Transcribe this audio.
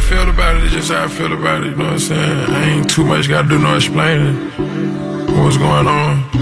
feel about it, it's just how I feel about it, you know what I'm saying? I ain't too much gotta do no explaining what's going on.